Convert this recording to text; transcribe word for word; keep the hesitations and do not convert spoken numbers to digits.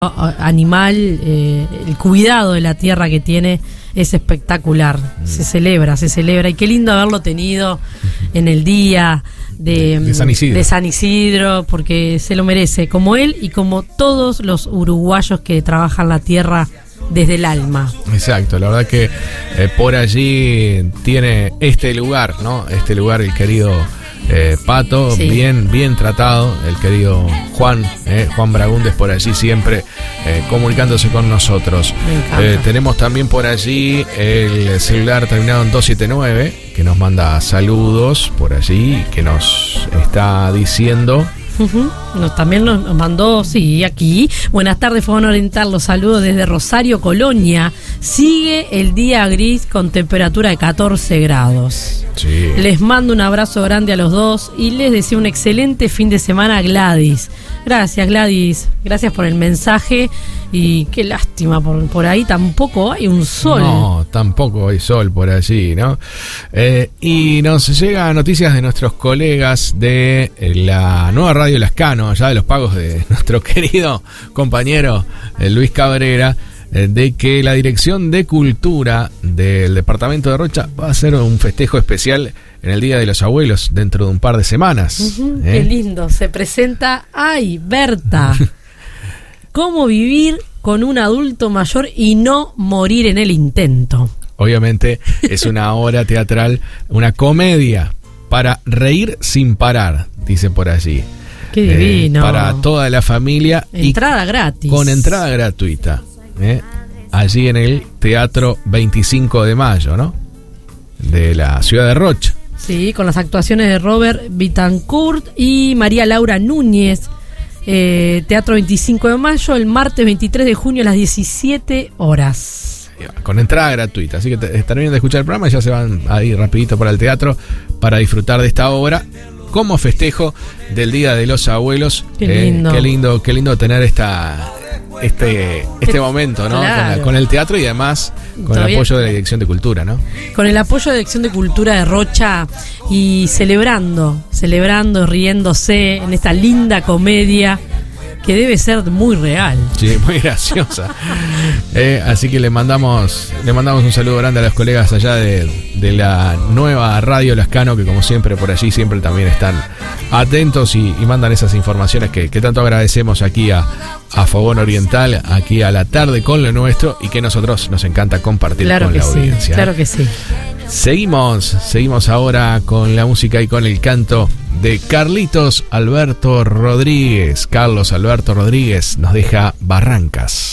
animal, eh, el cuidado de la tierra que tiene es espectacular. Mm. Se celebra, se celebra. Y qué lindo haberlo tenido en el día de, de, San Isidro. de San Isidro, porque se lo merece, como él y como todos los uruguayos que trabajan la tierra desde el alma. Exacto, la verdad que eh, por allí tiene este lugar, ¿no? Este lugar, el querido eh, Pato, sí. bien bien tratado, el querido Juan, eh, Juan Bragundes por allí siempre eh, comunicándose con nosotros. Eh, tenemos también por allí el celular terminado en dos siete nueve, que nos manda saludos por allí, que nos está diciendo... Uh-huh. Nos, también nos mandó, sí, aquí. Buenas tardes, Fogón Oriental. Los saludos desde Rosario, Colonia. Sigue el día gris con temperatura de catorce grados. Sí. Les mando un abrazo grande a los dos y les deseo un excelente fin de semana a Gladys. Gracias, Gladys. Gracias por el mensaje. Y qué lástima, por, por ahí tampoco hay un sol. No, tampoco hay sol por allí, ¿no? Eh, y nos llega noticias de nuestros colegas de la nueva radio Lascano, allá de los pagos de nuestro querido compañero eh, Luis Cabrera, eh, de que la Dirección de Cultura del departamento de Rocha va a hacer un festejo especial en el Día de los Abuelos dentro de un par de semanas. Uh-huh, ¿eh? Qué lindo, se presenta, ay, Berta, ¿cómo vivir con un adulto mayor y no morir en el intento? Obviamente es una obra teatral, una comedia para reír sin parar, dice por allí. Qué divino. Eh, para toda la familia. Entrada gratis. Con entrada gratuita. ¿eh? Allí en el Teatro veinticinco de mayo, ¿no? De la ciudad de Rocha. Sí, con las actuaciones de Robert Vitancourt y María Laura Núñez. Eh, Teatro veinticinco de mayo, el martes veintitrés de junio a las diecisiete horas. Con entrada gratuita. Así que te, terminan de escuchar el programa y ya se van ahí rapidito para el teatro para disfrutar de esta obra como festejo del Día de los Abuelos. Qué lindo. Eh, qué lindo, qué lindo tener esta este este momento, ¿no? Claro. Con, la, con el teatro y además con Todavía, el apoyo de la Dirección de Cultura, ¿no? Con el apoyo de la Dirección de Cultura de Rocha y celebrando, celebrando, riéndose en esta linda comedia que debe ser muy real. Sí, muy graciosa. eh, así que le mandamos le mandamos un saludo grande a los colegas allá de, de la nueva Radio Lascano, que como siempre por allí siempre también están atentos y, y mandan esas informaciones que, que tanto agradecemos aquí a, a Fogón Oriental, aquí a la tarde con lo nuestro, y que nosotros nos encanta compartir claro con que la sí, audiencia. Claro que sí. Seguimos, seguimos ahora con la música y con el canto de Carlitos Alberto Rodríguez. Carlos Alberto Rodríguez nos deja Barrancas.